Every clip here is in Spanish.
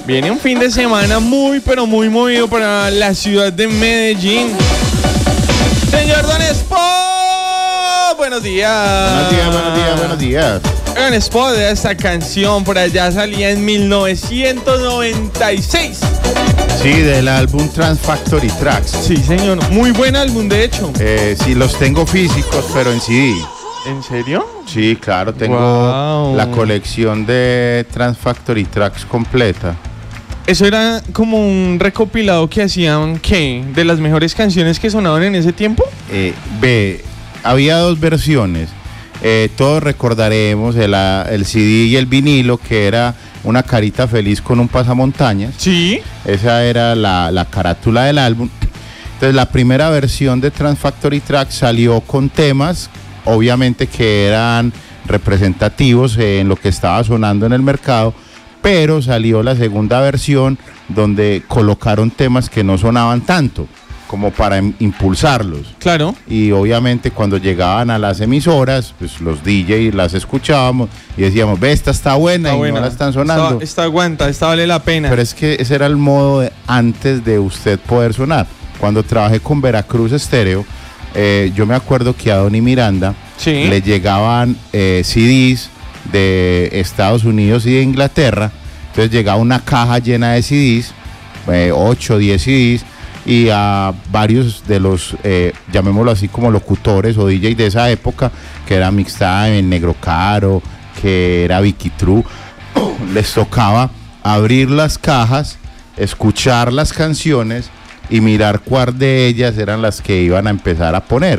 Viene un fin de semana muy, pero muy movido para la ciudad de Medellín. Señor Don Spot, buenos días. Buenos días. Don Spot, esta canción por allá salía en 1996. Sí, del álbum Transfactory Tracks. Sí, señor. Muy buen álbum, de hecho. Sí, los tengo físicos, pero en CD. ¿En serio? Sí, claro, tengo la colección de Transfactory Tracks completa. Eso era como un recopilado que hacían, ¿qué? ¿De las mejores canciones que sonaban en ese tiempo? Había dos versiones. Todos recordaremos el CD y el vinilo, que era una carita feliz con un pasamontañas. Sí. Esa era la carátula del álbum. Entonces la primera versión de Transfactory Tracks salió con temas, obviamente que eran representativos en lo que estaba sonando en el mercado, pero salió la segunda versión donde colocaron temas que no sonaban tanto, como para impulsarlos. Claro. Y obviamente cuando llegaban a las emisoras, pues los DJs las escuchábamos y decíamos, ve, esta está buena, no la están sonando. Esta aguanta, esta vale la pena. Pero es que ese era el modo antes de usted poder sonar. Cuando trabajé con Veracruz Estéreo, yo me acuerdo que a Donny Miranda le llegaban CDs de Estados Unidos y de Inglaterra. Entonces llegaba una caja llena de CDs, 8 o 10 CDs, y a varios de los, llamémoslo así, como locutores o DJs de esa época, que era Mixtime, Negro Caro, que era Vicky True, les tocaba abrir las cajas, escuchar las canciones y mirar cuál de ellas eran las que iban a empezar a poner.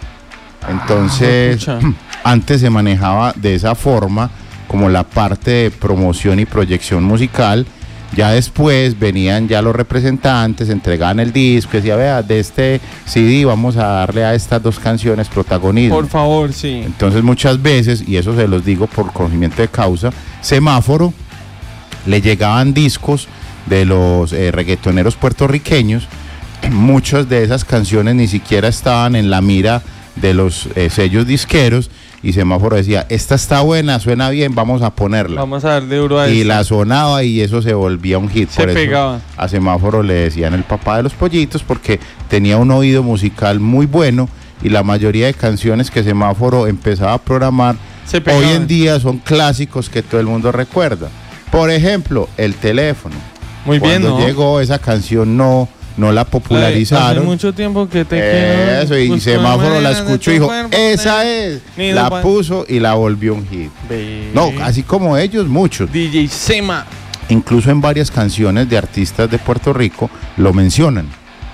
Entonces, antes se manejaba de esa forma, como la parte de promoción y proyección musical. Ya después venían ya los representantes, entregaban el disco, decía, vea, de este CD vamos a darle a estas dos canciones protagonismo. Por favor, sí. Entonces muchas veces, y eso se los digo por conocimiento de causa, Semáforo le llegaban discos de los reggaetoneros puertorriqueños. Muchas de esas canciones ni siquiera estaban en la mira de los sellos disqueros, y Semáforo decía, esta está buena, suena bien, vamos a ponerla. Vamos a darle duro a y la sonaba y eso se volvía un hit. Se pegaba. A Semáforo le decían el papá de los pollitos, porque tenía un oído musical muy bueno, y la mayoría de canciones que Semáforo empezaba a programar hoy en día son clásicos que todo el mundo recuerda. Por ejemplo, El Teléfono. Muy bien, ¿no? Cuando llegó esa canción no la popularizaron. Hace mucho tiempo que te quedo. Eso, y Semáforo la escuchó y dijo, esa es. La puso y la volvió un hit. No, así como ellos, muchos. DJ Sema. Incluso en varias canciones de artistas de Puerto Rico lo mencionan.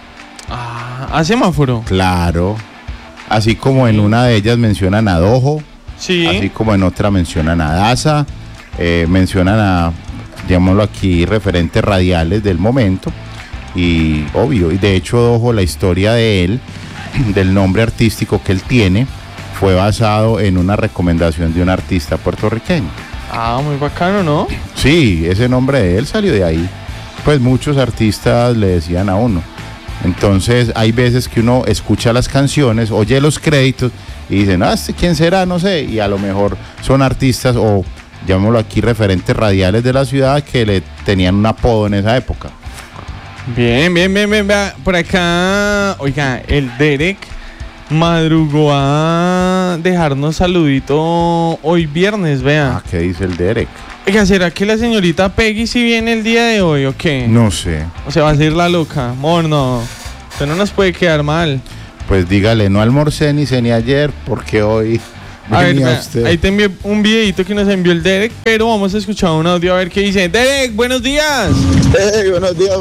¿A Semáforo? Claro. Así como en una de ellas mencionan a Dojo. Sí. Así como en otra mencionan a Daza. Mencionan a, llamémoslo aquí, referentes radiales del momento. Y obvio, y de hecho, ojo, la historia de él, del nombre artístico que él tiene, fue basado en una recomendación de un artista puertorriqueño. Muy bacano, ¿no? Sí, ese nombre de él salió de ahí. Pues muchos artistas le decían a uno. Entonces hay veces que uno escucha las canciones, oye los créditos y dicen, ¿quién será? No sé. Y a lo mejor son artistas o, llamémoslo aquí, referentes radiales de la ciudad que le tenían un apodo en esa época. Bien. Por acá, oiga, el Derek madrugó a dejarnos saludito hoy viernes, vea. ¿Qué dice el Derek? Oiga, ¿será que la señorita Peggy sí viene el día de hoy o qué? No sé. O sea, va a ser la loca. Amor, no. Usted no nos puede quedar mal. Pues dígale, no almorcé ni cené ayer porque hoy... A ver, ahí te envié un videito que nos envió el Derek, pero vamos a escuchar un audio a ver qué dice. Derek, buenos días. Buenos días.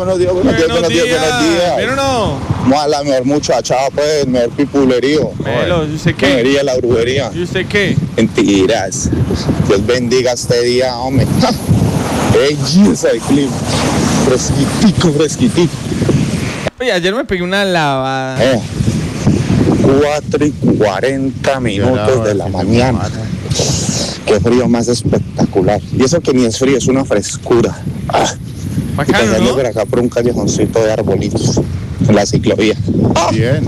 ¿Pero no? La mejor muchachada, pues, el mejor pipulerío. Melo, ¿y usted qué? Brujería, la brujería. ¿Y usted qué? Mentiras. Dios bendiga este día, hombre. Belleza de clima. Fresquitico. Oye, ayer me pegué una lavada. 4:40 de la mañana. Qué frío más espectacular. Y eso que ni es frío, es una frescura. Bacano, ¿no? Por acá por un callejoncito de arbolitos en la ciclovía. Bien.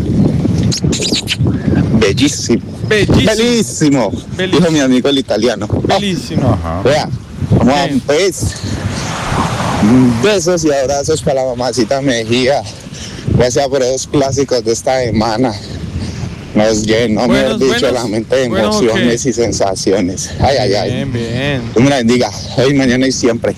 Bellísimo. Dijo mi amigo el italiano. Bellísimo. Vea, vamos a pues. Besos y abrazos para la mamacita Mejía. Gracias por esos clásicos de esta semana. Nos llenó, mejor dicho, la mente de emociones y sensaciones. Ay, ay, ay. Bien, bien. Dios me la bendiga. Hoy, mañana y siempre.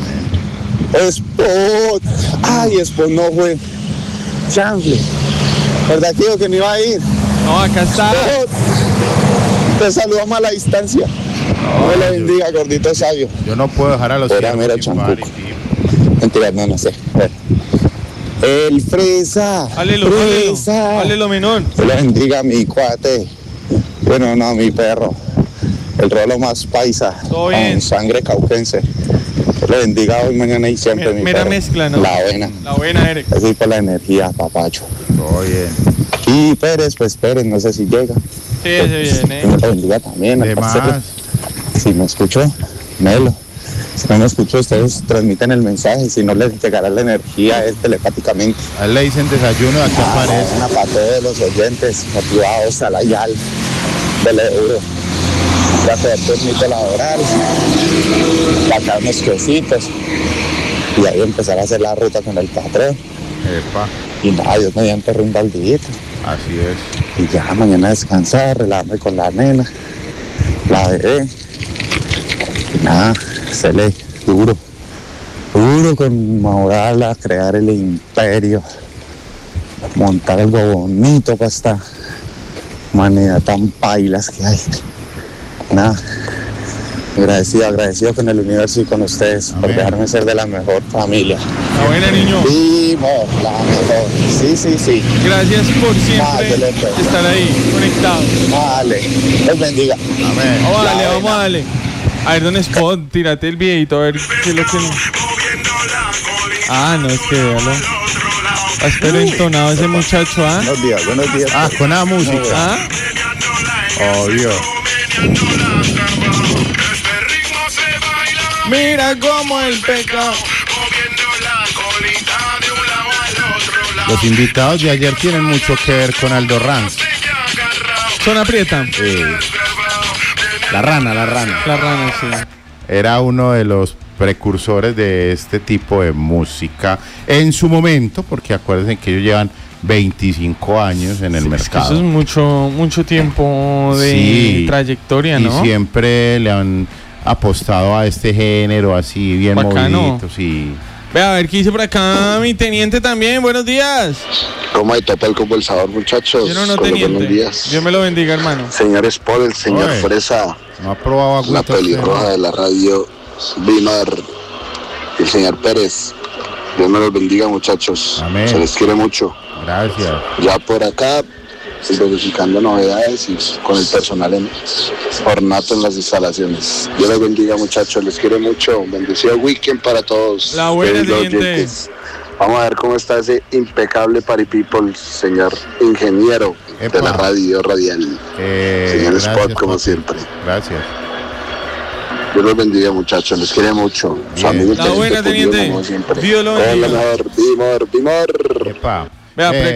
Spot. Ay, Spot no fue. Chanfle. ¿Verdad, tío, que no iba a ir? No, acá está. Spot. Te saludamos a la distancia. Dios me la bendiga, gordito sabio. Yo no puedo dejar a los Mira, mira, Champuco. Mentira, no sé. El fresa. Alelo menor. Dios le bendiga, mi cuate. Bueno, no, mi perro. El rolo más paisa. Todo bien. Con sangre cauquense. Dios le bendiga hoy, mañana y siempre, mi mera perro. Mezcla, ¿no? La buena. La buena, Eric. Así por la energía, papacho. Todo bien. Y Pérez, pues Pérez, no sé si llega. Sí, se viene. Dios le bendiga también. Además, si me escuchó, Melo. Si no me escuchó, ustedes transmiten el mensaje. Si no les llegará la energía telepáticamente. a él le dicen desayuno, aquí aparece. Una para todos los oyentes motivados a la YAL del euro. Para poder permitir laborar, sacar unos quesitos y ahí empezar a hacer la ruta con el patrón. Epa, Y nada, Dios mediante rumbo al día. así es. Y ya mañana descansar, relajarme con la nena, la bebé. Y nada, hacerle duro con Maurala, crear el imperio, montar algo bonito para esta humanidad tan pailas que hay. Nada, agradecido con el universo y con ustedes. Amén. Por dejarme ser de la mejor familia. La buena, niño. Vimos la mejor. Sí. Gracias por siempre estar ahí, conectado. Vale, les bendiga. Amén. Vamos a darle. A ver, Don Spot, tírate el videito, a ver qué es lo que... Ah, no, es que véalo. Espero entonado ese muchacho, ¿ah? Buenos días. Ah, con la música. ¿Ah? Obvio. Mira cómo el pecado. Los invitados de ayer tienen mucho que ver con Aldo Ranz. Son aprieta. La rana. La rana, sí. Era uno de los precursores de este tipo de música en su momento, porque acuérdense que ellos llevan 25 años en el mercado. Eso es mucho tiempo de trayectoria, ¿no? Y siempre le han apostado a este género así bien movidito, sí. Ve a ver qué dice por acá mi teniente también. Buenos días. ¿Cómo hay topa el conversador, muchachos? Yo no teniente. Buenos días. Dios me lo bendiga, hermano. Señor Spot, el señor Fresa. No ha probado agüita, la pelirroja de la radio, Bimar, el señor Pérez. Dios me los bendiga, muchachos. Amén. Se les quiere mucho. Gracias. Ya por acá, verificando novedades y con el personal ornato en las instalaciones. Dios les bendiga, muchachos. Les quiere mucho. Bendecido weekend para todos. La buena, teniente. Vamos a ver cómo está ese impecable party people, señor ingeniero de la radio radial. Señor Spot, como siempre. Gracias. Dios los bendiga, muchachos. Les quiere mucho. Su amigo la buena, teniente. Como siempre. Dios lo bendiga. Bimor. Epa. Vea, por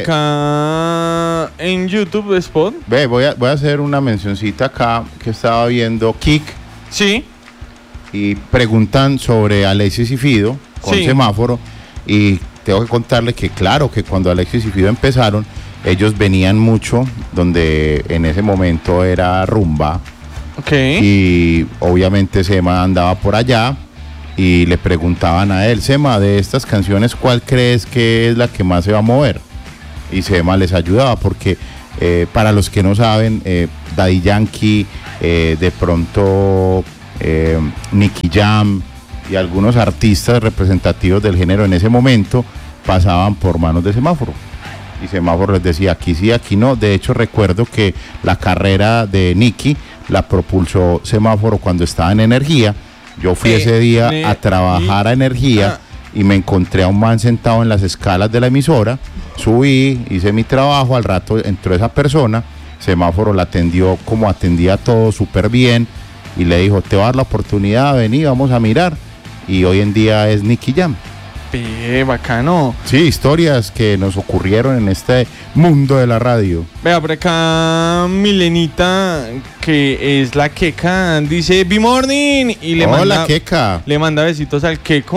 acá en YouTube, Spot. Ve, voy a hacer una mencioncita acá que estaba viendo Kik. Sí. Y preguntan sobre Alexis y Fido con semáforo. Y tengo que contarles que claro, que cuando Alexis y Fido empezaron, ellos venían mucho donde en ese momento era rumba. Okay. Y obviamente Sema andaba por allá y le preguntaban a él, Sema, de estas canciones, ¿cuál crees que es la que más se va a mover? Y Sema les ayudaba porque para los que no saben, Daddy Yankee, de pronto Nicky Jam y algunos artistas representativos del género en ese momento pasaban por manos de Semáforo. Y Semáforo les decía, aquí sí, aquí no. De hecho, recuerdo que la carrera de Nicky la propulsó Semáforo cuando estaba en Energía. Yo fui ese día a trabajar a Energía y me encontré a un man sentado en las escalas de la emisora. Subí, hice mi trabajo, al rato entró esa persona, Semáforo la atendió como atendía todo súper bien y le dijo, te voy a dar la oportunidad, vení, vamos a mirar. Y hoy en día es Nicky Jam. Bacano. Sí, historias que nos ocurrieron en este mundo de la radio. Vea, por acá Milenita, que es la Queca, dice Be Morning y le Hola, Queca. Le manda besitos al Queco.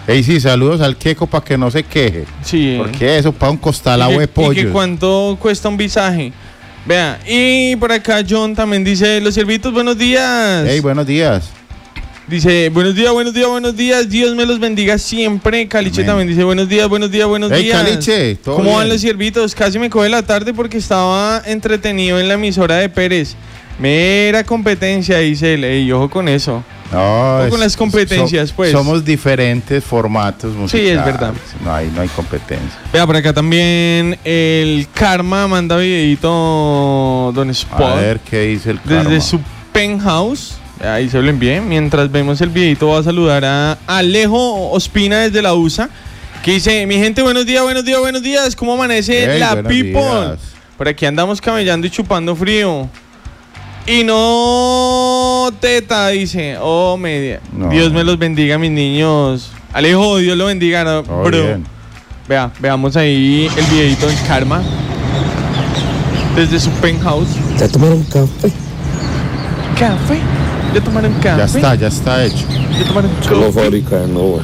Ey, sí, saludos al Queco para que no se queje. Sí. Porque eso para un costal agua de pollo. ¿Y que cuánto cuesta un visaje? Vea, y por acá John también dice, los siervitos, buenos días. Hey, buenos días. Dice, buenos días, Dios me los bendiga siempre. Caliche también dice, buenos días. Hey, Caliche, ¿todo ¿cómo bien? van los siervitos? Casi me coge la tarde porque estaba entretenido en la emisora de Pérez. Mera competencia, dice él. Ey, ojo con eso. No, con las competencias, pues. Somos diferentes formatos musicales. Sí, es verdad. No hay competencia. Vea, por acá también el Karma manda videito, don Spot. A ver, ¿qué dice el Karma? Desde su penthouse. Ahí se lo envié. Mientras vemos el videito, voy a saludar a Alejo Ospina desde la USA, que dice, mi gente, buenos días. ¿Cómo amanece la people? Días. Por aquí andamos camellando y chupando frío. Y no teta, dice. Oh, media. No. Dios me los bendiga, mis niños. Alejo, Dios lo bendiga, ¿no? Oh, bro. Veamos ahí el videito del Karma desde su penthouse. ¿Ya tomaron café? ¿Café? ¿Ya tomaron café? Ya está hecho. ¿Ya tomaron café? Solo fábrica de Nova.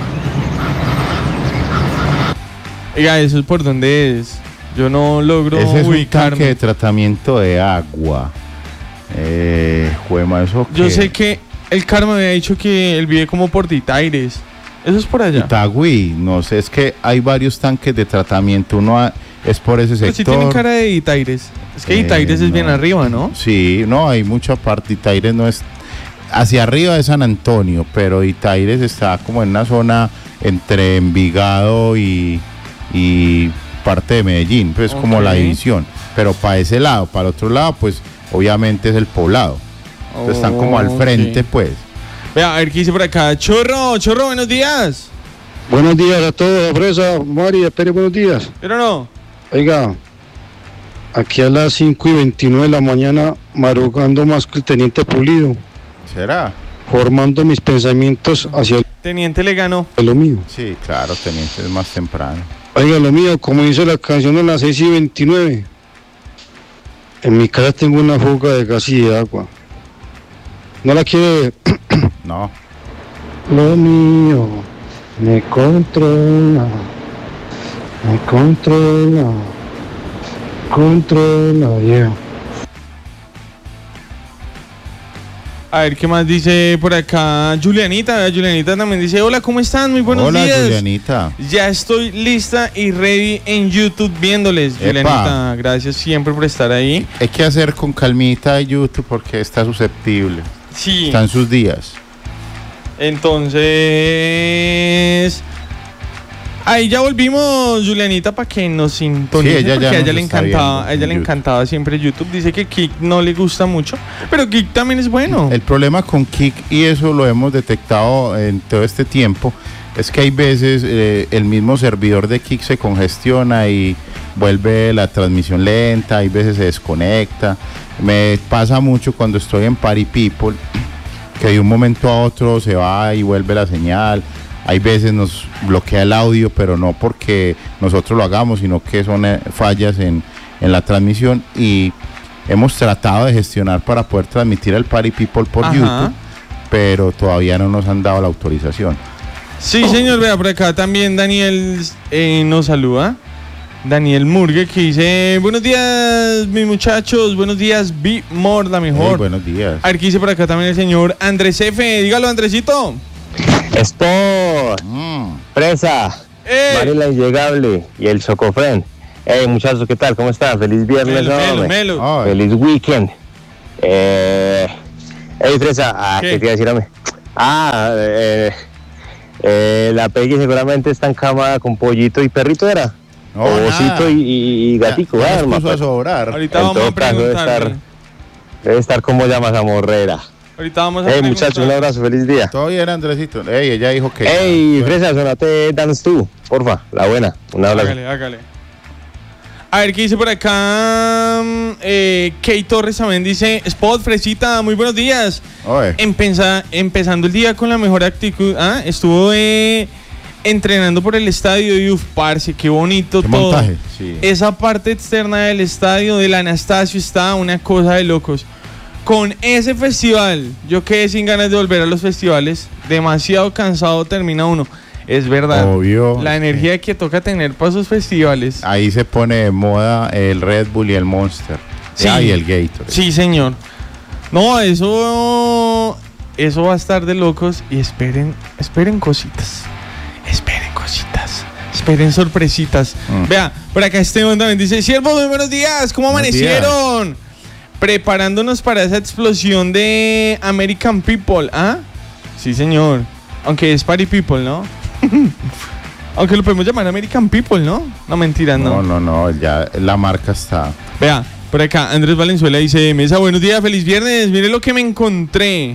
Oiga, ¿eso es por dónde es? Yo no logro ubicarme. Ese es un tanque de ubicarme. tratamiento de agua. Juema, ¿eso qué? Yo sé que el Karma me había dicho que él vive como por Ditaires. ¿Eso es por allá? Itagüí, no sé, es que hay varios tanques de tratamiento. Uno es por ese sector. Pero sí tienen cara de Ditaires. Es que Ditaires es bien arriba, ¿no? Sí, no, hay mucha parte. Ditaires no es... Hacia arriba de San Antonio, pero Ditaires está como en una zona entre Envigado y parte de Medellín, pues como la división. Pero para ese lado, para el otro lado, pues obviamente es el poblado. Entonces están como al frente, pues. Vea, a ver qué dice por acá. Chorro, buenos días. Buenos días a todos, Fresa, Mari, espere, buenos días. ¿Pero no? Oiga, aquí a las 5:29 de la mañana, madrugando más que el teniente Pulido. ¿Será? Formando mis pensamientos hacia Teniente le ganó. lo mío. Sí, claro, teniente es más temprano. Oiga, lo mío, como dice la canción a las 6:29. En mi casa tengo una fuga de gas y de agua. ¿No la quiere ver? No. Lo mío me controla, yeah. A ver, ¿qué más dice por acá? Julianita también dice, hola, ¿cómo están? Muy buenos días. Hola, Julianita. Ya estoy lista y ready en YouTube viéndoles. Epa. Julianita, gracias siempre por estar ahí. Hay que hacer con calmita de YouTube porque está susceptible. Sí. Están sus días. Entonces... Ahí ya volvimos, Julianita, para que nos sintonice, sí, porque a ella le encantaba, a ella le encantaba siempre YouTube. Dice que Kik no le gusta mucho, pero Kik también es bueno. El problema con Kik, y eso lo hemos detectado en todo este tiempo, es que hay veces el mismo servidor de Kik se congestiona y vuelve la transmisión lenta, hay veces se desconecta. Me pasa mucho cuando estoy en Party People, que de un momento a otro se va y vuelve la señal. Hay veces nos bloquea el audio, pero no porque nosotros lo hagamos, sino que son fallas en la transmisión, y hemos tratado de gestionar para poder transmitir el Party People por YouTube, pero todavía no nos han dado la autorización. Sí, señor, vea, por acá también Daniel nos saluda. Daniel Murgue, que dice, buenos días, mis muchachos, buenos días, Be More, la mejor. Hey, buenos días. A ver, ¿qué dice por acá también el señor Andrés F? Dígalo, Andresito. Sport, Fresa, Mari la Illegable y el Chocofren. Hey, muchachos, ¿qué tal? ¿Cómo están? Feliz viernes, Melo. Feliz weekend. Hey, Fresa, ¿qué te iba a decir a mí? La Peggy seguramente está encamada con Pollito y Perrito, ¿era? No, Osito y Gatico, ya hermano. puso a sobrar. Ahorita En vamos todo a caso, preguntarle. debe estar como llamas a Morrera. Ahorita vamos a Hey, preguntar. muchachos, un abrazo, feliz día. Todo bien, Andresito. Ey, ella dijo que... Hey, Fresa, sonate Dance tú, porfa, la buena. Un abrazo. Hágale. A ver, ¿qué dice por acá? Kay Torres también dice, Spot, Fresita, muy buenos días. Oye. Empezando el día con la mejor actitud. Estuvo entrenando por el estadio y parce, qué bonito Qué todo. montaje, sí. Esa parte externa del estadio del Anastasio está una cosa de locos. Con ese festival, yo quedé sin ganas de volver a los festivales. Demasiado cansado termina uno. Es verdad. Obvio. La energía que toca tener para esos festivales. Ahí se pone de moda el Red Bull y el Monster. Sí. Y el Gatorade. Sí, señor. No, eso va a estar de locos. Y esperen cositas. Esperen sorpresitas. Vea, por acá Esteban también dice: Siervo, muy buenos días. ¿Cómo amanecieron? Preparándonos para esa explosión de American People. ¿Ah? Sí, señor. Aunque es Party People, ¿no? Aunque lo podemos llamar American People, ¿no? No, mentira, no. No, ya la marca está. Vea, por acá Andrés Valenzuela dice: Mesa, buenos días, feliz viernes. Mire lo que me encontré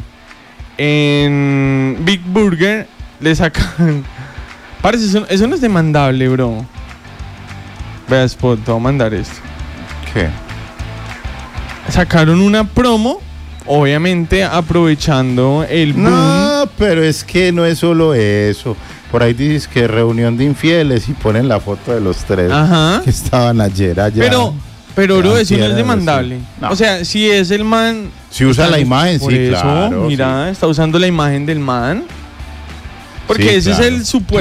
en Big Burger. Le sacan... Parece, eso no es demandable, bro. Vea, Spot, te voy a mandar esto. ¿Qué? Sacaron una promo, obviamente aprovechando el boom. No, pero es que no es solo eso. Por ahí dices que reunión de infieles y ponen la foto de los tres. Ajá. Que estaban ayer allá. Pero bro, eso no es demandable. No. O sea, si es el man... Si usa la imagen, sí, eso, claro. Mira, sí. Está usando la imagen del man. Porque sí, ese claro. es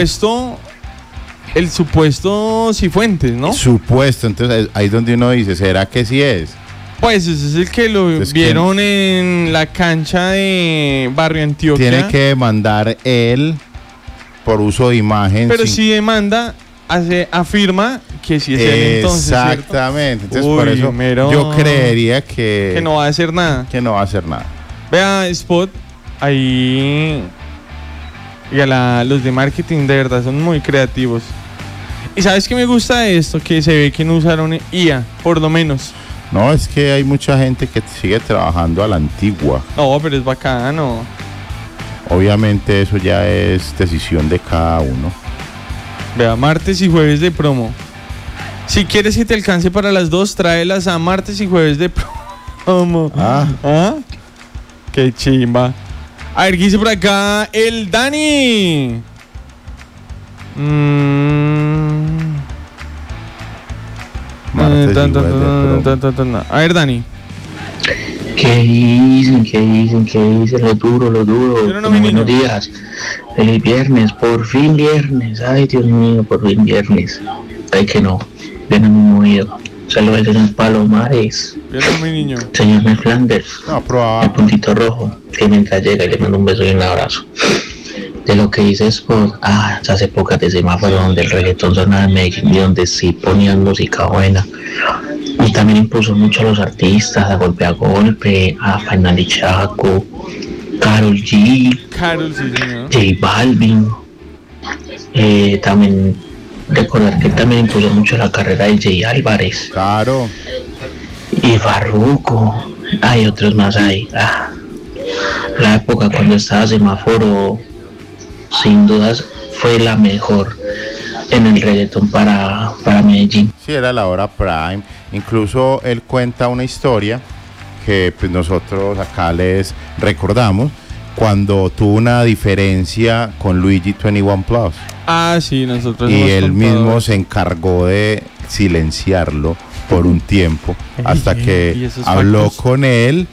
el supuesto Cifuentes, ¿no? Supuesto, entonces ahí es donde uno dice, ¿será que sí es? Pues ese es el que lo vieron en la cancha de Barrio Antioquia. Tiene que demandar él por uso de imagen. Pero si demanda, afirma que sí es él entonces. Exactamente. ¿Cierto? Entonces por eso yo creería que no va a hacer nada. Que no va a hacer nada. Vea, Spot, ahí... Y los de marketing de verdad son muy creativos. Y ¿sabes qué me gusta de esto? Que se ve que no usaron IA, por lo menos. No, es que hay mucha gente que sigue trabajando a la antigua. No, pero es bacano. Obviamente eso ya es decisión de cada uno. Vea, martes y jueves de promo. Si quieres que te alcance para las 2, tráelas a martes y jueves de promo. ¿Ah? Qué chimba. A ver, ¿qué dice por acá el Dani? A ver, Dani. ¿Qué dicen? Lo duro. Buenos días. Feliz viernes, por fin viernes. Ay, Dios mío, por fin viernes. Ay, que no. Ven a mi movido. Saludos, señor Palomares. Bien, mi niño. Señor Mel Flanders. El puntito rojo. Que mientras llega y le mando un beso y un abrazo. De lo que dices por esas épocas de semáforo donde el reggaetón sonaba en Medellín y donde sí ponían música buena. Y también impuso mucho a los artistas, a Golpe, a Final y Chaco, Karol G, J Balvin. También recordar que él también impuso mucho la carrera de Jay Álvarez. Claro. Y Farruko. Hay otros más ahí. La época cuando estaba semáforo, sin dudas, fue la mejor en el reggaetón para Medellín. Sí, era la hora prime. Incluso él cuenta una historia que pues, nosotros acá les recordamos cuando tuvo una diferencia con Luigi 21 Plus. Sí, nosotros. Y él mismo se encargó de silenciarlo por un tiempo hasta que habló con él.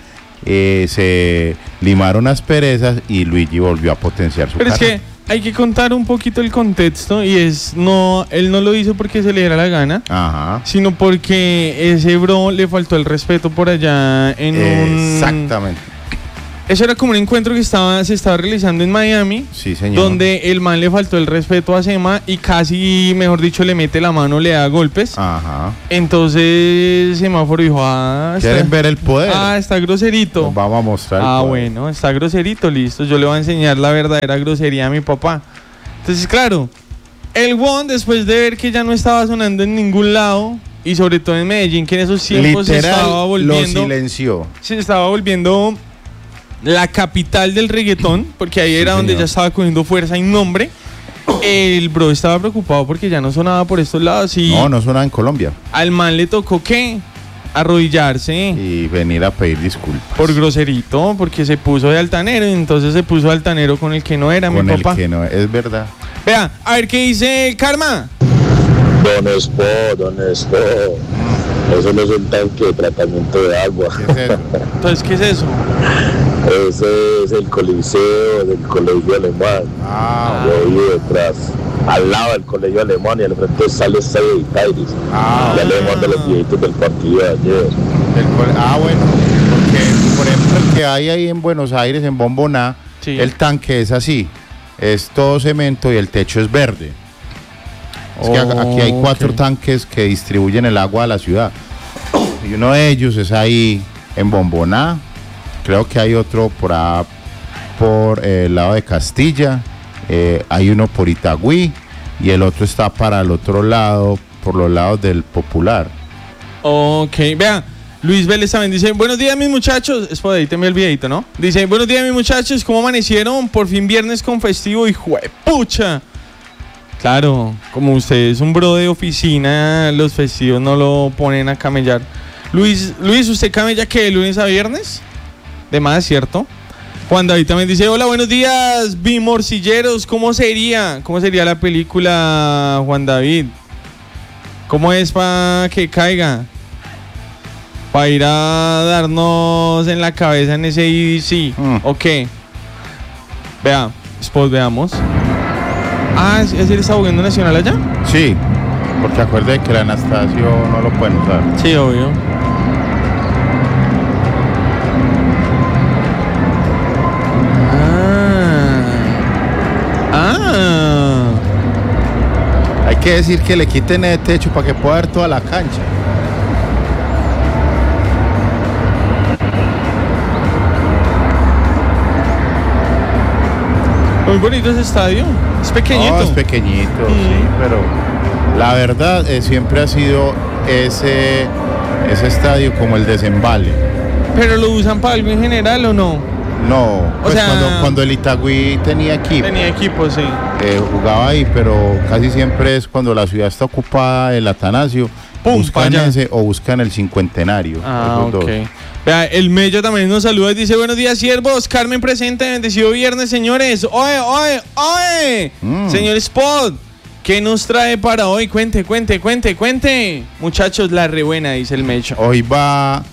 Se limaron asperezas y Luigi volvió a potenciar su carrera. Pero es que hay que contar un poquito el contexto y él no lo hizo porque se le diera la gana, sino porque ese bro le faltó el respeto por allá en Exactamente. Eso era como un encuentro que se estaba realizando en Miami. Sí, señor. Donde el man le faltó el respeto a Sema y casi, mejor dicho, le mete la mano, le da golpes. Entonces Semáforo dijo, ¿quieren ver el poder? Está groserito. Nos vamos a mostrar. Bueno, está groserito, listo. Yo le voy a enseñar la verdadera grosería a mi papá. Entonces, claro, el Won, después de ver que ya no estaba sonando en ningún lado, y sobre todo en Medellín, que en esos tiempos se estaba volviendo. Lo silenció. Se estaba volviendo la capital del reggaetón, porque ahí era donde ya estaba cogiendo fuerza y nombre. El bro estaba preocupado porque ya no sonaba por estos lados. Y no sonaba en Colombia. Al man le tocó ¿qué? Arrodillarse y venir a pedir disculpas por groserito, porque se puso de altanero. Y entonces se puso altanero con el que no era, con mi papá. Con el que no, es verdad. Vea, a ver qué dice el Karma. Don Expo. Eso no es un tanque de tratamiento de agua. ¿Qué es eso? Entonces, ¿qué es eso? Ese es el coliseo del colegio alemán. Yo vivo detrás, al lado del colegio alemán, y al frente está el estadio de Itairis. Ya le mando los viejitos del partido de ayer. Bueno, porque por ejemplo el que hay ahí en Buenos Aires, en Bomboná, el tanque es así, es todo cemento y el techo es verde. Es que aquí hay 4 tanques que distribuyen el agua a la ciudad, y uno de ellos es ahí en Bomboná. Creo que hay otro por el lado de Castilla, hay uno por Itagüí, y el otro está para el otro lado, por los lados del Popular. Ok, vean, Luis Vélez también dice, buenos días mis muchachos, es por ahí, te envié el videito, ¿no? Dice, buenos días mis muchachos, ¿cómo amanecieron? Por fin viernes con festivo y ¡juepucha! Claro, como usted es un bro de oficina, los festivos no lo ponen a camellar. Luis, ¿usted camella qué, de lunes a viernes? De más, ¿cierto? Juan David también dice, hola, buenos días, bimorcilleros, ¿cómo sería la película, Juan David? ¿Cómo es para que caiga? Para ir a darnos en la cabeza en ese IDC. Ok. Vea, después veamos. ¿Es el Estado Nacional allá? Sí, porque acuerde que el Anastasio no lo pueden usar. Sí, obvio. Hay que decir que le quiten el techo para que pueda ver toda la cancha. Muy bonito ese estadio. Es pequeñito. Es pequeñito, sí, pero la verdad siempre ha sido ese estadio como el Desembale. ¿Pero lo usan para algo en general o no? No, pues cuando el Itagüí tenía equipo. Tenía equipo, sí. Jugaba ahí, pero casi siempre es cuando la ciudad está ocupada, el Atanasio, buscan ese o buscan el Cincuentenario. Ok. Vea, el Mello también nos saluda y dice, buenos días, siervos, Carmen presente, bendecido viernes, señores. ¡Oye! Señor Spot, ¿qué nos trae para hoy? Cuente. Muchachos, la rebuena, dice el Mello. Hoy va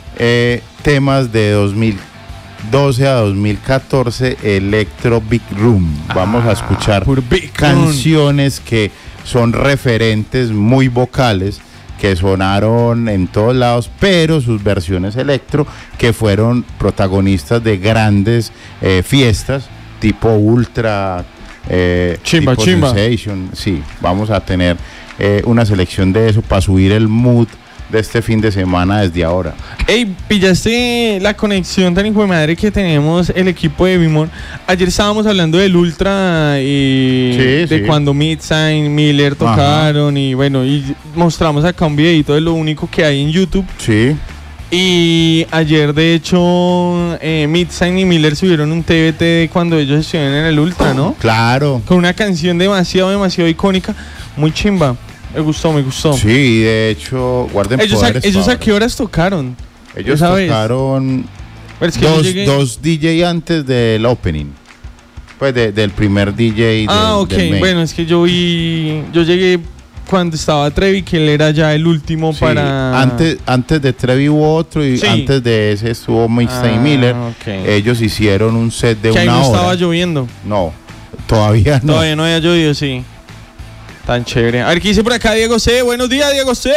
temas de 2012 a 2014, Electro Big Room. Vamos a escuchar canciones que son referentes muy vocales, que sonaron en todos lados, pero sus versiones electro, que fueron protagonistas de grandes fiestas, tipo Ultra, Chimba. Sensation. Sí, vamos a tener una selección de eso para subir el mood de este fin de semana desde ahora. Ey, pillaste la conexión tan hijo de madre que tenemos el equipo de Bimor. Ayer estábamos hablando del Ultra y cuando Midsign, Miller tocaron. Y bueno, y mostramos acá un videito de lo único que hay en YouTube. Sí. Y ayer de hecho Midsign y Miller subieron un TBT de cuando ellos estuvieron en el Ultra, ¿no? Claro. Con una canción demasiado icónica, muy chimba. Me gustó. Sí, de hecho, guarden poderes. ¿Ellos a qué horas tocaron? Ellos tocaron dos DJ antes del opening. Pues del primer DJ ok. del Bueno, es que yo llegué cuando estaba Trevi, que él era ya el último para... Antes de Trevi hubo otro y antes de ese estuvo Midsign Miller. Okay. Ellos hicieron un set de una hora. ¿Que ahí no estaba lloviendo? No, todavía no. Todavía no había llovido, sí. Tan chévere. A ver, ¿qué dice por acá Diego C? Buenos días, Diego C.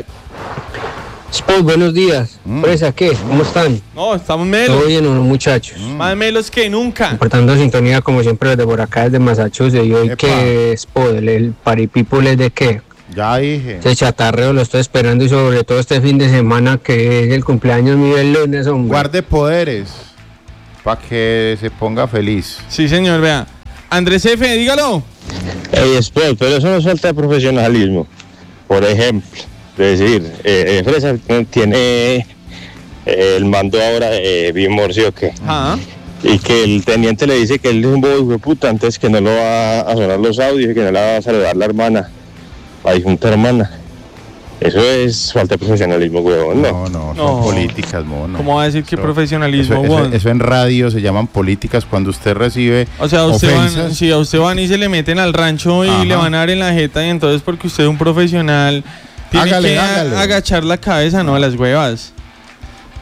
Spot, buenos días. Presa, ¿qué? ¿Cómo están? No, estamos melos. ¿Todo bien o no, muchachos? Más melos que nunca. Portando sintonía como siempre desde por acá, desde Massachusetts. Y hoy que Spot, el Party People es de qué? Ya dije. Ese chatarreo lo estoy esperando y sobre todo este fin de semana que es el cumpleaños mío el lunes, hombre. Guarde poderes para que se ponga feliz. Sí, señor, vea. Andrés F, dígalo. Hey, Spot, pero eso no es falta de profesionalismo. Por ejemplo, es decir, Fresa tiene el mando ahora de Bimor, ¿sí o qué? Y que el teniente le dice que él es un bobo de puta, antes que no lo va a sonar los audios y que no le va a saludar la hermana, la difunta hermana. Eso es falta de profesionalismo, huevón. No, son políticas, mono. ¿Cómo va a decir que profesionalismo, huevón? Eso en radio se llaman políticas cuando usted recibe ofensas. A usted van y se le meten al rancho y le van a dar en la jeta, y entonces porque usted es un profesional tiene que agachar la cabeza, no a las huevas.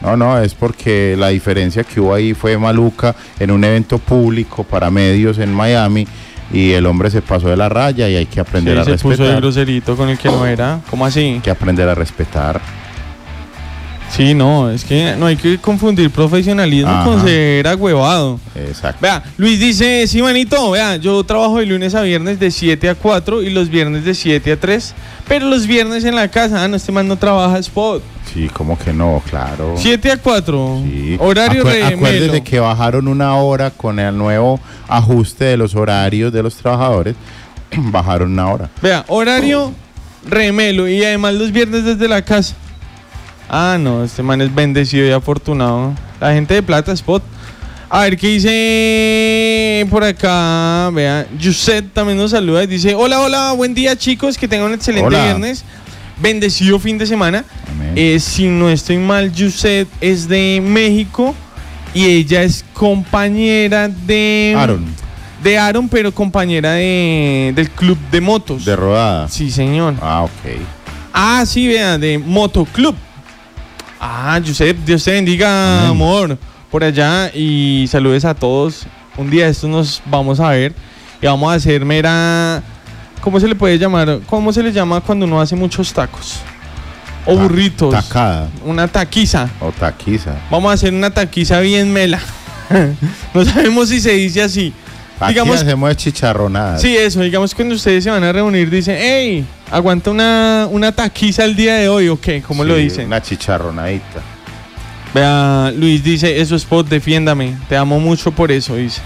No, es porque la diferencia que hubo ahí fue maluca en un evento público para medios en Miami y el hombre se pasó de la raya y hay que aprender a respetar. Se puso de groserito con el que no era. ¿Cómo así? Hay que aprender a respetar. Sí, no, es que no hay que confundir profesionalismo con ser agüevado. Exacto. Vea, Luis dice, sí, manito, vea, yo trabajo de lunes a viernes de 7 a 4 y los viernes de 7 a 3, pero los viernes en la casa, no, este man no trabaja spot. Sí, ¿cómo que no? Claro. 7 a 4, sí. Horario remelo. Acuérdese que bajaron una hora con el nuevo ajuste de los horarios de los trabajadores, bajaron una hora. Vea, horario remelo y además los viernes desde la casa. Ah, no, este man es bendecido y afortunado. La gente de Plata Spot. A ver, ¿qué dice por acá? Vea, Yuset también nos saluda y dice, hola, buen día, chicos, que tengan un excelente viernes. Bendecido fin de semana. Si no estoy mal, Yuset es de México y ella es compañera de Aaron, pero compañera del club de motos. ¿De rodada? Sí, señor. Ah, ok. Ah, sí, vea, de Motoclub. Ah, Josep, Dios te bendiga, amén, amor, por allá, y saludes a todos. Un día de estos nos vamos a ver y vamos a hacer mera... ¿Cómo se le puede llamar? ¿Cómo se le llama cuando uno hace muchos tacos? O burritos. Tacada. Una taquiza. O taquiza. Vamos a hacer una taquiza bien mela. No sabemos si se dice así. Aquí digamos, hacemos chicharronadas. Sí, eso. Digamos cuando ustedes se van a reunir, dicen, hey, aguanta una taquiza el día de hoy, ¿o qué? ¿Cómo lo dicen? Una chicharronadita. Vea, Luis dice, eso Spot, defiéndame. Te amo mucho por eso, dice.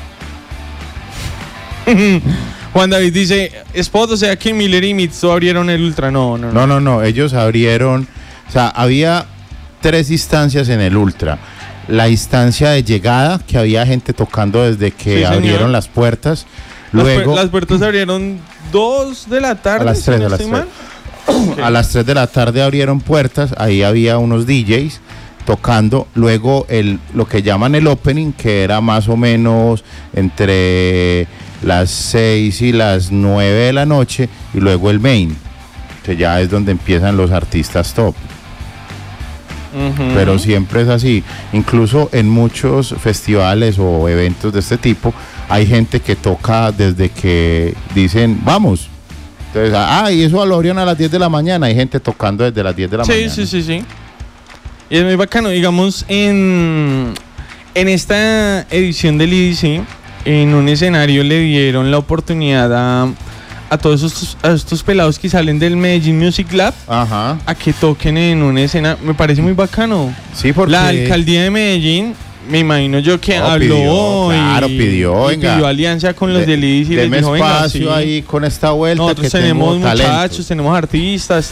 Juan David dice, Spot, o sea que Miller y Mitsu abrieron el Ultra. No. Ellos abrieron, o sea, había 3 instancias en el Ultra. La instancia de llegada, que había gente tocando desde que abrieron las puertas. Luego, las puertas se abrieron 2 de la tarde. A las 3 de la tarde. Okay. A las 3 de la tarde abrieron puertas, ahí había unos DJs tocando. Luego lo que llaman el opening, que era más o menos entre las 6 y las 9 de la noche, y luego el main, que ya es donde empiezan los artistas top. Pero siempre es así. Incluso en muchos festivales o eventos de este tipo hay gente que toca desde que dicen vamos. Entonces, y eso lo abrían a las 10 de la mañana. Hay gente tocando desde las 10 de la mañana. Sí. Y es muy bacano. Digamos, en esta edición del EDC, en un escenario le dieron la oportunidad a todos estos pelados que salen del Medellín Music Lab a que toquen en una escena. Me parece muy bacano. Sí, porque la alcaldía de Medellín, me imagino yo que habló pidió alianza con los del IDIS y les dijo, espacio ahí con esta vuelta. Nosotros tenemos muchachos, tenemos artistas,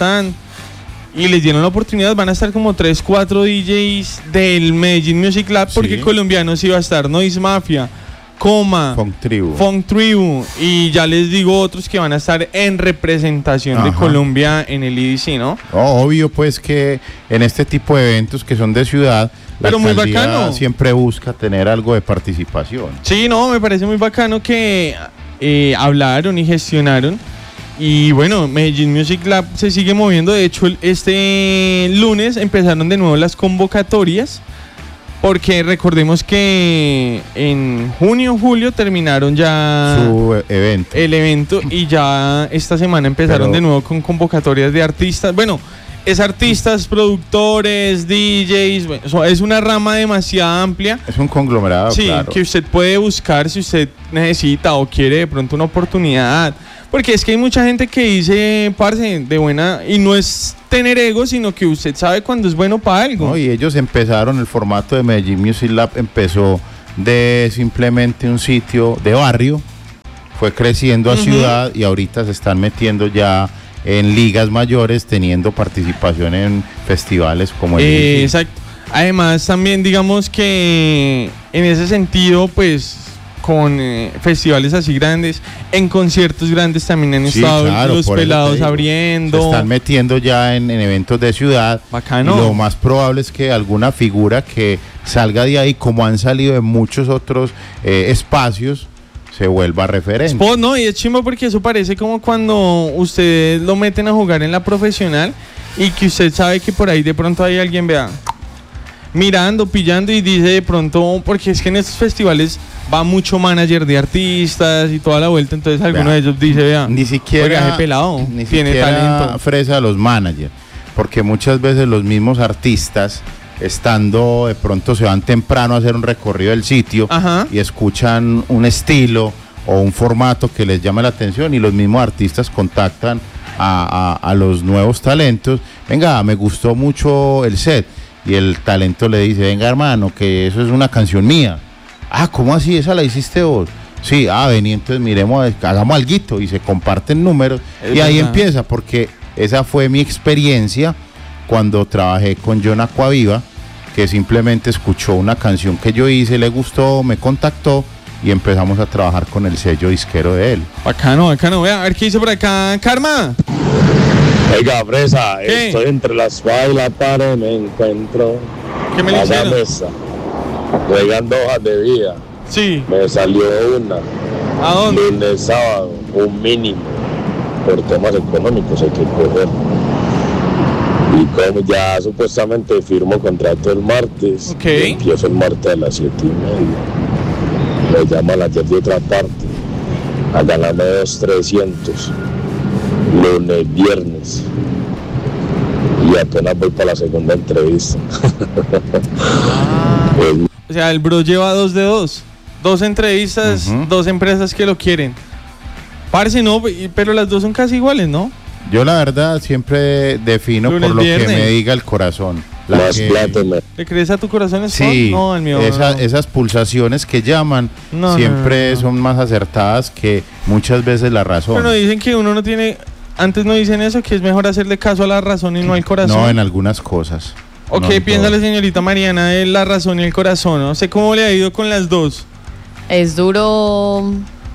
y les dieron la oportunidad. Van a estar como 3-4 DJs del Medellín Music Lab, porque colombianos iba a estar Noise Mafia, Coma, Funk Tribu, y ya les digo otros que van a estar en representación de Colombia en el EDC, ¿no? Obvio, pues, que en este tipo de eventos que son de ciudad, pero muy bacano, siempre busca tener algo de participación. Sí, no, me parece muy bacano que hablaron y gestionaron. Y bueno, Medellín Music Lab se sigue moviendo. De hecho, este lunes empezaron de nuevo las convocatorias, porque recordemos que en junio, julio terminaron ya el evento, y ya esta semana empezaron de nuevo con convocatorias de artistas. Bueno, es artistas, productores, DJs, bueno, es una rama demasiado amplia. Es un conglomerado, sí, claro, que usted puede buscar si usted necesita o quiere de pronto una oportunidad. Porque es que hay mucha gente que dice, parce, de buena, y no es tener ego, sino que usted sabe cuando es bueno para algo. No, y ellos empezaron, el formato de Medellín Music Lab empezó de simplemente un sitio de barrio, fue creciendo a ciudad, y ahorita se están metiendo ya en ligas mayores, teniendo participación en festivales como el exacto. Además, también digamos que en ese sentido, pues, con festivales así grandes, en conciertos grandes también han estado los pelados abriendo. Se están metiendo ya en eventos de ciudad. Bacano. Y lo más probable es que alguna figura que salga de ahí, como han salido de muchos otros espacios, se vuelva referente. Spot, no, y es chimbo porque eso parece como cuando ustedes lo meten a jugar en la profesional y que usted sabe que por ahí de pronto hay alguien, vea, mirando, pillando y dice de pronto, porque es que en estos festivales va mucho manager de artistas y toda la vuelta, entonces alguno de ellos dice, vea, ni siquiera ese pelado ni tiene siquiera talento. fresa a los managers, porque muchas veces los mismos artistas, estando de pronto se van temprano a hacer un recorrido del sitio y escuchan un estilo o un formato que les llama la atención y los mismos artistas contactan a los nuevos talentos. Venga, me gustó mucho el set. Y el talento le dice, venga hermano, que eso es una canción mía. Ah, ¿cómo así? ¿Esa la hiciste vos? Sí, vení, entonces miremos, hagamos alguito y se comparten números. Y ahí empieza, porque esa fue mi experiencia cuando trabajé con John Aquaviva, que simplemente escuchó una canción que yo hice, le gustó, me contactó y empezamos a trabajar con el sello disquero de él. Bacano, vea, a ver qué dice por acá, Karma. Oiga, Fresa, estoy entre la espada y la pared, me encuentro. ¿Qué me a la mesa, regando hojas de vida. Sí. Me salió una. ¿A dónde? Lunes, sábado, un mínimo. Por temas económicos hay que coger. Y como ya supuestamente firmo contrato el martes, empiezo el martes a las 7:30. Me llaman ayer de otra parte a ganarme 200, lunes, viernes. Y apenas voy para la segunda entrevista. O sea, el bro lleva 2 de 2. 2 entrevistas, 2 empresas que lo quieren. Parce, no, pero las 2 son casi iguales, ¿no? Yo la verdad siempre defino lunes, por lo viernes. Que me diga el corazón. ¿Le crees a tu corazón? Sí, no, el mío, esas pulsaciones que llaman siempre son más acertadas que muchas veces la razón. Pero dicen que uno no tiene... Antes no dicen eso, que es mejor hacerle caso a la razón y no al corazón. No, en algunas cosas. ¿O qué piensa la señorita Mariana de la razón y el corazón? No sé cómo le ha ido con las 2. Es duro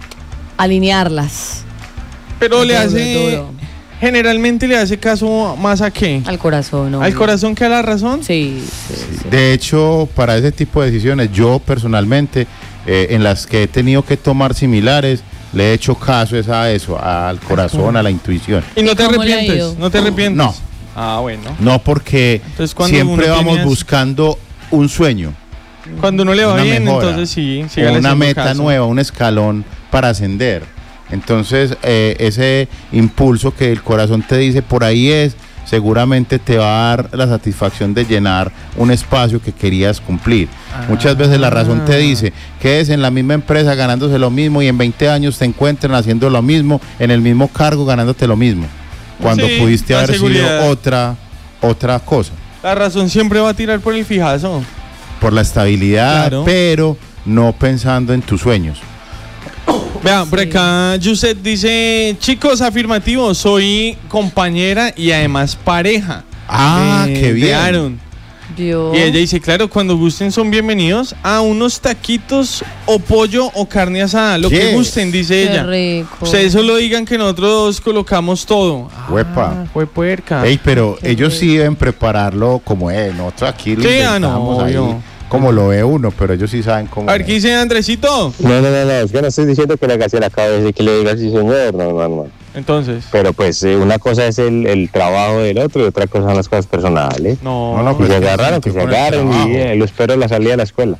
alinearlas. Pero le hace... Generalmente le hace caso más a qué? Al corazón. ¿Al corazón que a la razón? Sí. De hecho, para ese tipo de decisiones, yo personalmente, en las que he tenido que tomar similares, le he hecho caso a eso, al corazón, a la intuición. ¿Y no te arrepientes? ¿No te arrepientes? No. Ah, bueno. No, porque siempre vamos buscando un sueño. Cuando uno le va bien, mejora, entonces sí. Una meta nueva, un escalón para ascender. Entonces, ese impulso que el corazón te dice, por ahí es, seguramente te va a dar la satisfacción de llenar un espacio que querías cumplir. Muchas veces la razón te dice, quedes en la misma empresa ganándose lo mismo y en 20 años te encuentran haciendo lo mismo, en el mismo cargo ganándote lo mismo, cuando pudiste haber sido otra cosa. La razón siempre va a tirar por el fijazo. Por la estabilidad, pero no pensando en tus sueños. Vean, por acá Yuset dice, chicos, afirmativo, soy compañera y además pareja. Qué bien. De Aaron. Dios. Y ella dice, claro, cuando gusten son bienvenidos a unos taquitos o pollo o carne asada, lo que gusten, dice ella. Rico. Ustedes solo digan que nosotros colocamos todo. Huepa. Fue puerca. Ey, pero ellos sí deben prepararlo como nosotros aquí lo intentamos ahí. Como lo ve uno, pero ellos sí saben cómo. A ver, ¿qué dice Andresito? No, es que no estoy diciendo que le haga la cabeza y que le diga sí señor, no. Entonces. Pero pues una cosa es el trabajo del otro y otra cosa son las cosas personales. No, pues se agarraron, que se agarren y lo espero la salida de la escuela.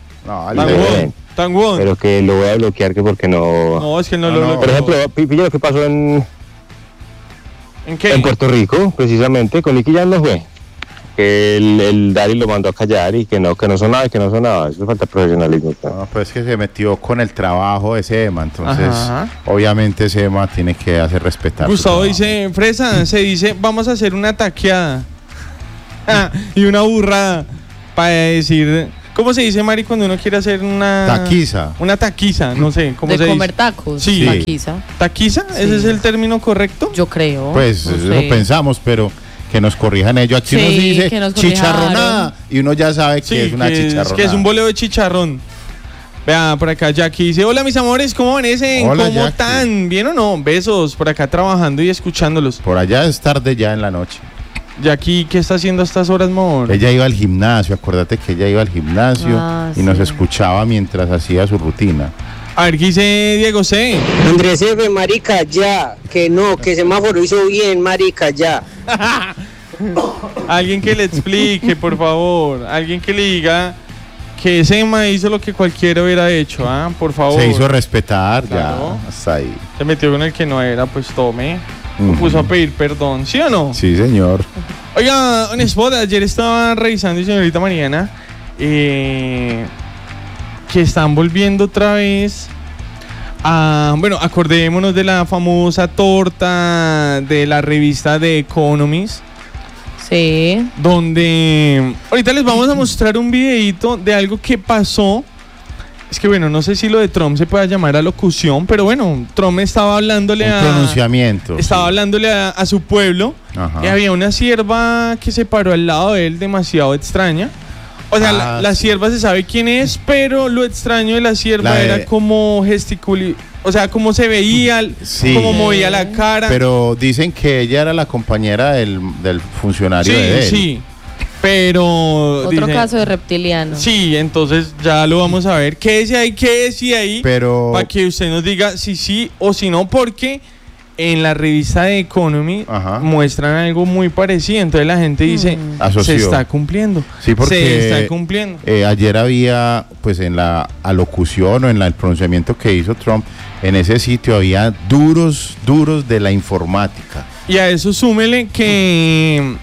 Tan bueno. Pero que lo voy a bloquear que porque no. No, es que no lo bloqueo. Por ejemplo, pilla lo que pasó ¿En qué? En Puerto Rico, precisamente, con Nicky Jam no fue. Que el Daddy lo mandó a callar y que no sonaba. Eso falta profesionalismo. No, pues es que se metió con el trabajo de Sema, entonces obviamente Sema tiene que hacer respetar. Gustavo dice, Fresa, se dice, vamos a hacer una taqueada y una burrada para decir, ¿cómo se dice, Mari, cuando uno quiere hacer una taquiza? Una taquiza, no sé, ¿cómo se dice? De comer tacos. Sí. Taquiza. ¿Taquiza? Sí. ¿Ese es el término correcto? Yo creo. Pues no sé. Eso pensamos, pero que nos corrijan ellos. Aquí uno dice chicharronada y uno ya sabe que es una chicharronada. Que es un boleo de chicharrón. Vea, por acá Jackie dice, hola mis amores, ¿cómo amanecen? Hola, ¿Cómo están? ¿Bien o no? Besos, por acá trabajando y escuchándolos. Por allá es tarde ya en la noche. Jackie, ¿qué está haciendo a estas horas, amor? Ella iba al gimnasio, acuérdate que ella iba al gimnasio y nos escuchaba mientras hacía su rutina. A ver, ¿qué dice Diego C? Andrés F, marica, ya. Que no, que semáforo hizo bien, marica, ya. Alguien que le explique, por favor. Alguien que le diga que ese man hizo lo que cualquiera hubiera hecho, por favor. Se hizo respetar, claro. Ya, hasta ahí. Se metió con el que no era, pues tome. Me puso a pedir perdón, ¿sí o no? Sí, señor. Oiga, un spot, ayer estaba revisando, señorita Mariana, que están volviendo otra vez a... Bueno, acordémonos de la famosa torta de la revista The Economist. Sí. Donde ahorita les vamos a mostrar un videito de algo que pasó. Es que bueno, no sé si lo de Trump se pueda llamar alocución, pero bueno, Trump estaba hablándole pronunciamiento. Estaba hablándole a su pueblo. Ajá. Y había una sierva que se paró al lado de él demasiado extraña. O sea, la sierva se sabe quién es, pero lo extraño de la sierva era como o sea, cómo se veía, cómo movía la cara. Pero dicen que ella era la compañera del funcionario de él. Sí, pero... Otro caso de reptiliano. Sí, entonces ya lo vamos a ver. ¿Qué decía ahí? Pero... Para que usted nos diga si sí o si no, porque en la revista de Economy muestran algo muy parecido. Entonces la gente dice, se está cumpliendo. Sí, porque se está cumpliendo. Ayer había, pues en la alocución o en el pronunciamiento que hizo Trump, en ese sitio había duros de la informática. Y a eso súmele que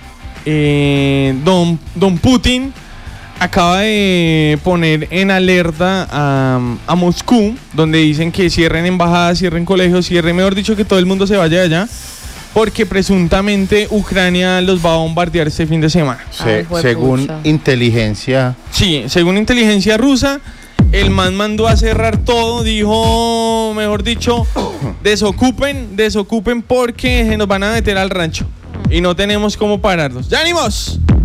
don Putin acaba de poner en alerta a Moscú, donde dicen que cierren embajadas, cierren colegios, mejor dicho, que todo el mundo se vaya de allá, porque presuntamente Ucrania los va a bombardear este fin de semana. Según inteligencia... Sí, según inteligencia rusa, el man mandó a cerrar todo, dijo, mejor dicho, desocupen porque se nos van a meter al rancho y no tenemos cómo pararnos. ¡Ya venimos!